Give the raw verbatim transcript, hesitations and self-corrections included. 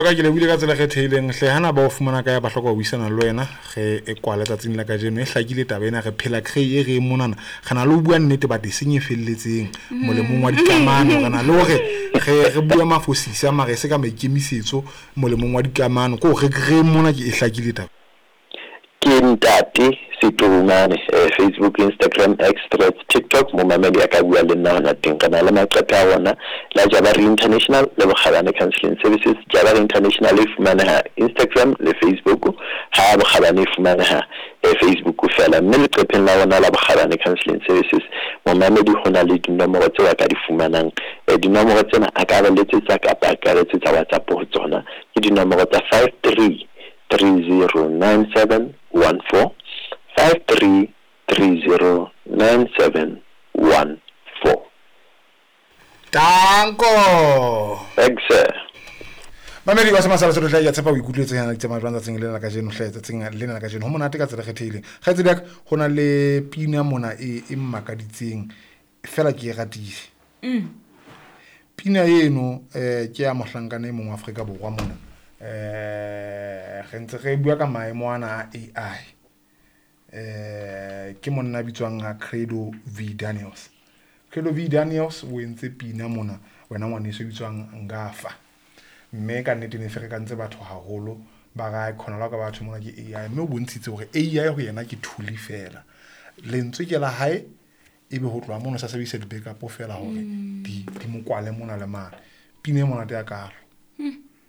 ka ke le buile ka tsela kgethileng hle hana ba o fumana ka ya ba hloka ho buisana le wena ge e kwala tsatsing la ka jeno e hlakile tabena ge phela kge e re monana gana le o bua nnete ba disenye felletseng molemong wa dikamano gana le hore ge re bua mafosisa mare se ka maikemisetso molemong wa dikamano ko ge ge mona ke e hlakile taba ke ntate Situmane Facebook Instagram X Threads TikTok mo mamedi ya ka bua le nna hona teng kana le maqata a ona la Jabari International le Bokgabane Counseling Services Jabari International e fumana ha Instagram le Facebook ha Bokgabane e fumana ha Facebook fela mme le qepeng la ona la Bokgabane Counseling Services mo mamedi hona le dinomoro tse wa ka di fumanang dinomoro tsena a ka ba letsetsa ka pa ka letsetsa WhatsApp ho tsona ke dinomoro tsa five three three zero nine seven one four five three three zero nine seven one four. Tanko. Thanks sir. Mamedi wa semasala se re tla ya tsepa o ikutletse yana tsema rwanda tseng le na ka jeno hle tseng le na ka jeno ho monate ka tsela kgethile ga itse dak hona le pina mona e e mmakaditseng fela ke e ratile mm pina eno eh ke ya mohlankane e mong wa Afrika borwa mona eh ge ntse re bua ka maemo ana A I eh ke monna bitswang Credo V Daniels Credo V Daniels o entse pina mona wena ngwane se bitswang Ngafa mme ka nnete ne fere ka ntse batho haholo ba ga khona la ka batho mona ke A I mme o bontshitse hore A I ho yena ke thuli fela lentswe ke la hae ebe ho tloa mona sa sebedisa di backup fela hore di di mo kwale mona le mane pina mona te ya ka